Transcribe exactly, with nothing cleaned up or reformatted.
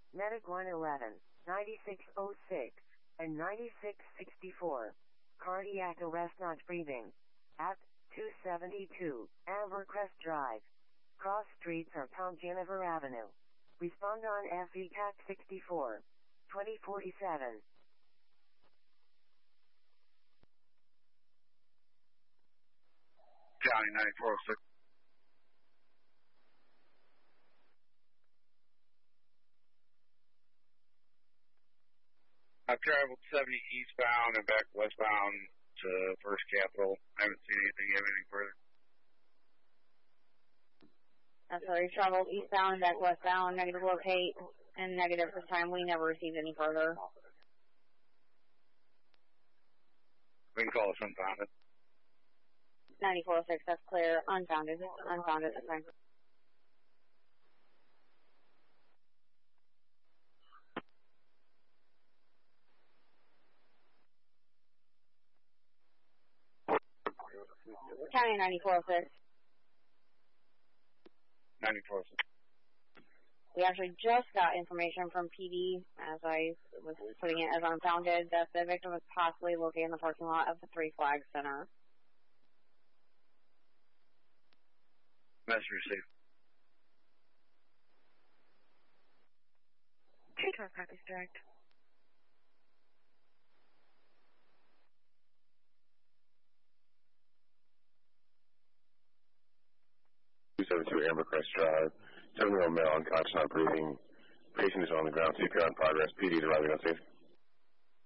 Medic one eleven, ninety-six oh six, and ninety-six sixty-four. Cardiac arrest not breathing. At two seventy-two, Ambercrest Drive. Cross streets are Pound Jennifer Avenue. Respond on F E C A C sixty-four, twenty forty-seven. County ninety-four oh six. I've traveled seventy eastbound and back westbound to First Capital. I haven't seen anything yet, anything further. That's where you traveled eastbound and back westbound, negative locate, and negative this time. We never received any further. We can call us unfounded. ninety-four oh six, that's clear. Unfounded. Unfounded this time. County ninety-four oh six. ninety-four oh six. We actually just got information from P D, as I was putting it as unfounded, that the victim was possibly located in the parking lot of the Three Flags Center. Message received. two twelve copies direct. two seventy-two Ambercrest Drive. seven-year-old male unconscious, not breathing. Patient is on the ground. C P R in progress. P D is arriving on scene.